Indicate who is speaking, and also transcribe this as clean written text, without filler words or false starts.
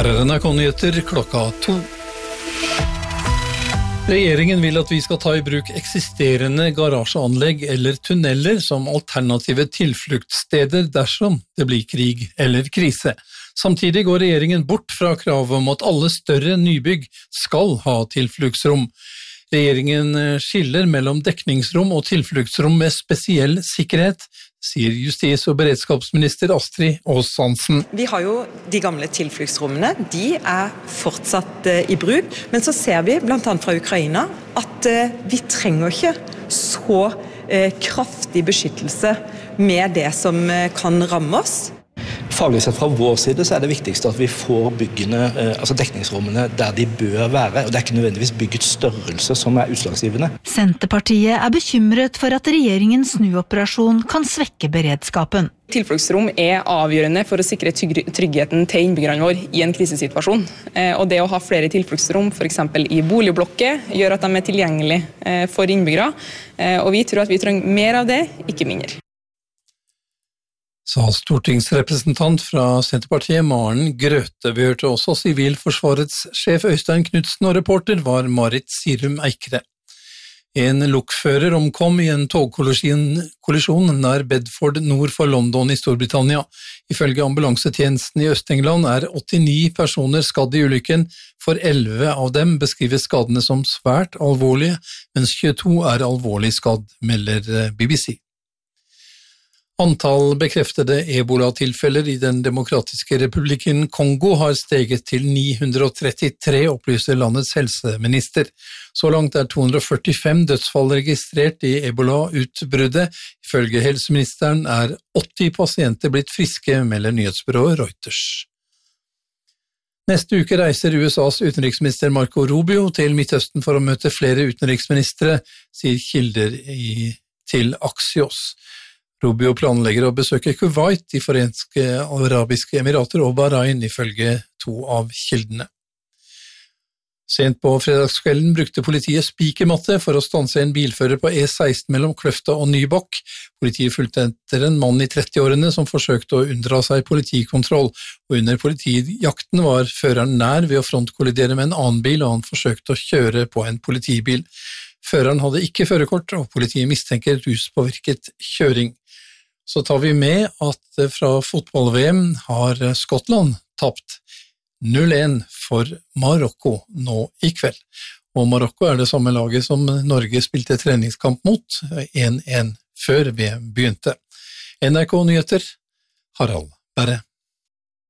Speaker 1: Her NRK-nyheter klokka 2. Regjeringen vil at vi skal ta i bruk eksisterende garasjeanlegg eller tunneler som alternative tilfluktssteder dersom det blir krig eller krise. Samtidig går regjeringen bort fra kravet om at alle større nybygg skal ha tilfluktsrom. Regjeringen skiller mellom dekningsrom og tilfluktsrom med spesiell sikkerhet, sier justis- og beredskapsminister Astrid Aas-Hansen.
Speaker 2: Vi har jo de gamle tilfluktsrommene, de fortsatt i bruk, men så ser vi blant annet fra Ukraina at vi trenger ikke så kraftig beskyttelse med det som kan ramme oss.
Speaker 3: Faglig sett fra vår side så det viktigste at vi får byggene, altså dekningsrommene, der de bør være, og det ikke nødvendigvis byggets størrelse som utslagsgivende.
Speaker 4: Senterpartiet bekymret for at regjeringens snuoperasjon kan svekke beredskapen.
Speaker 5: Tilfluktsrom avgjørende for å sikre tryggheten til innbyggerne våre i en krisesituasjon. Og det å ha flere tilfluktsrom, for eksempel i boligblokker, gjør at de tilgjengelige for innbyggere. Og vi tror at vi trenger mer av det, ikke mindre.
Speaker 1: Sa stortingsrepresentant fra Senterpartiet Maren Grøthe. Vi hørte også Sivilforsvarets sjef Øystein Knudsen, og reporter var Marit Sirum Eikre. En lokfører omkom i en togkollisjon nær Bedford nord for London i Storbritannia. Ifølge ambulansetjenesten i Øst-England 89 personer skadd i ulykken, for 11 av dem beskriver skadene som svært alvorlige, mens 22 alvorlig skadd, melder BBC. Antall bekreftede Ebola-tilfeller i den demokratiske republikken Kongo har steget til 933, opplyser landets helseminister. Så langt 245 dødsfall registrert i Ebola-utbruddet. Ifølge helseministeren 80 pasienter blitt friske, melder nyhetsbyrået Reuters. Neste uke reiser USAs utenriksminister Marco Rubio til Midtøsten for å møte flere utenriksministre, sier kilder til Axios. Rubio planlegger å besøke Kuwait, de Forente Arabiske Emirater og Bahrain, ifølge 2 av kildene. Sent på fredagskvelden brukte politiet spikermatte for å stanse en bilfører på E16 mellom Kløfta og Nybakk. Politiet fulgte etter en mann i 30-årene som forsøkte å unndra seg politikontroll, og under politijakten var føreren nær ved å frontkollidere med en annen bil, og han forsøkte å kjøre på en politibil. Føreren hadde ikke førerkort, og politiet mistenker ruspåvirket kjøring. Så tar vi med at fra fotball-VM har Skottland tapt 0-1 for Marokko nå i kveld. Og Marokko det samme laget som Norge spilte treningskamp mot, 1-1 før VM begynte. NRK Nyheter, Harald Berre.